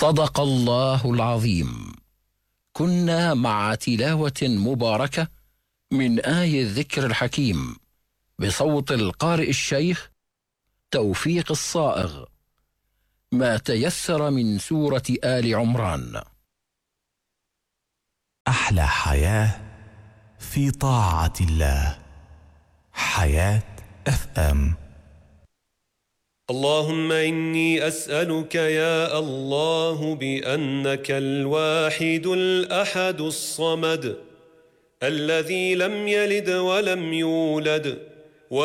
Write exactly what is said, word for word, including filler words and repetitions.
صدق الله العظيم. كنا مع تلاوة مباركة من آي الذكر الحكيم بصوت القارئ الشيخ توفيق الصائغ، ما تيسر من سورة آل عمران. أحلى حياة في طاعة الله. حياة اف ام. اللهم إني أسألك يا الله بأنك الواحد الأحد الصمد الذي لم يلد ولم يولد